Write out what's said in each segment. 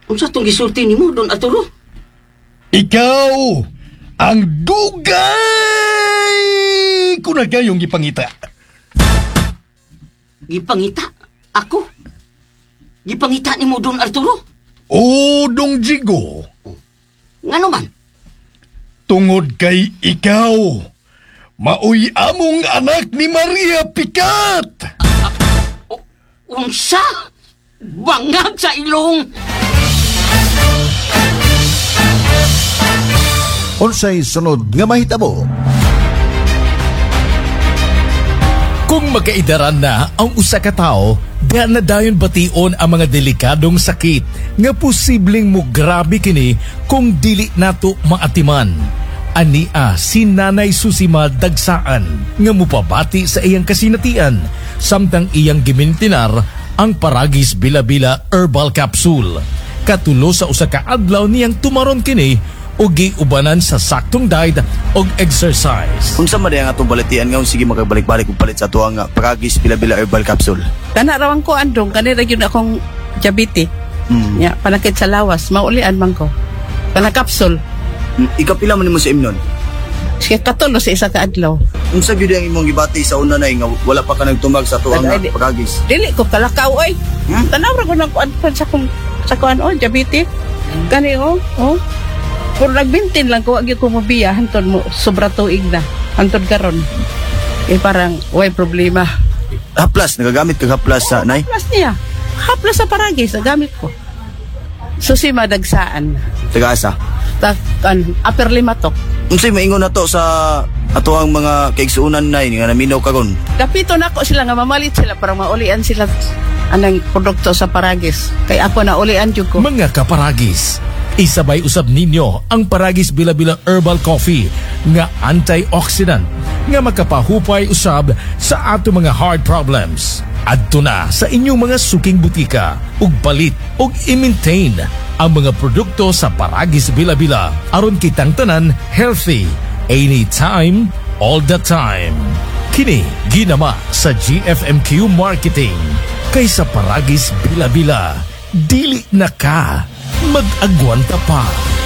Unsa tong gisulti nimo Don Arturo? Ikaw ang dugay ko na kayong gipangita. Gipangita? Ako? Gipangita nimo Don Arturo? O Dong Jigo, Ngano man? tungod kay ikaw, maoy among anak ni Maria Picat. Unsa? Bangag sa ilong! Unsay sunod nga mahitabo? Kung magkaidaran na ang usa ka tawo, da na dayon bation ang mga delikadong sakit nga posibleng mo grabe kini kung dili nato maatiman. Ania si Nanay Susima Dagsaan nga mupabati sa iyang kasinatian samtang iyang gimintinar ang Paragis Bila-Bila Herbal Capsule. Katulo sa usa ka adlaw niyang tumaron kini o giubanan sa saktong diet o exercise. Unsa man ang atong balitian nga sige makabalik-balik ug palit sa tuang Paragis Bila-Bila Herbal Capsule. Kana rawang ko andong kanira gyud akong diabetes. Ya, panakit sa lawas, maulian man ko. Kana capsule. Ikapila man nimo sa imnon. Sige katulo sa isa ka adlaw. Unsa gyud ang imong gibati sa una nay nga wala pa ka nagtumag sa tuang Paragis? Dili ko kalakaw oy. Tanaw ra ko nang kuan sa kuan diabetes. Kani oh. Kung nagbintin lang ko, wag ko mabiya, hantod mo, sobra tuig na. Hantod karon. Parang, way problema. Haplas, nagagamit ka haplas sa nay? Haplas niya. Haplas sa Paragis, nagamit ko. Susima Dagsaan. Taga-asa? Upper Limatok. Unsay maingon nato sa ato ang mga kaigsuunan nay nga naminaw kagon? Kapito na ko sila nga mamalit sila para maulian sila anang produkto sa Paragis. Kay ako na ulian jud ko. Mga kaparagis, isabay usab ninyo ang Paragis Bila-Bila Herbal Coffee nga antioxidant nga makapahupay usab sa ato mga heart problems. Adto na sa inyong mga suking butika ug palit ug i-maintain ang mga produkto sa Paragis Bila-Bila aron kitang tanan healthy anytime, all the time. Kini ginama sa GFMQ Marketing kaysa Paragis Bila-Bila. Dili na ka mag-agwanta pa.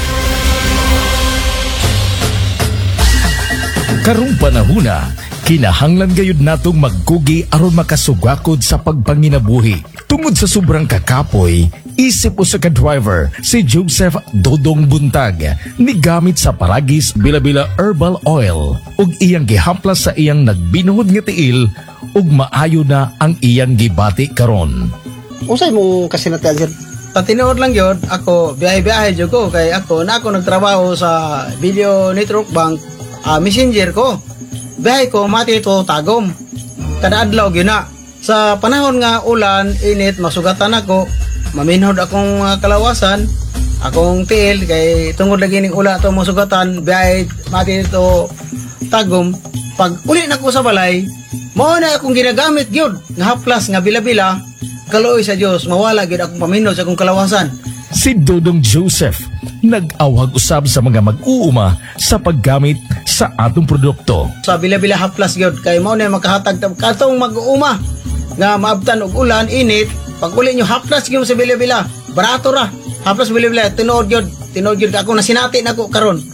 Karong panahuna, kinahanglan gayud natong maggugi aron makasugakod sa pagpanginabuhi. Tungod sa sobrang kakapoy, isip usa ka driver si Joseph Dodong Buntag ni gamit sa Paragis Bila-Bila Herbal Oil ug iyang gihaplas sa iyang nagbinuhod nga tiil ug maayo na ang iyang gibati karon. Usay mo kasinatian sir? Patinood lang yun, ako biyahe-biyahe jud ko kay ako nagtrabaho sa Video Network Bank, messenger ko. Biyahe ko mati ito Tagum. Kada adlaw gyud na. Sa panahon nga ulan, init, masugatan ako, maminhod akong kalawasan, akong tiil kay tungod lagi ning ula to masugatan, biyahe mati ito Tagum. Pag uli na ko sa balay, mao na akong ginagamit gyud nga haplas nga Bila-Bila. Kaloy sa Dios, mawala gyud akong paminod sa akong kalawasan. Si Dodong Joseph nag-awag usab sa mga mag-uuma sa paggamit sa atong produkto. Sa Bila-Bila haplas gyud kay mao na makahatag katong mag-uuma nga maabtan og ulan, init, pag uli nyo haplas gyud sa Bila-Bila, barato ra. Haplas Bila-Bila tinuod gyud ako nasinati nako karon.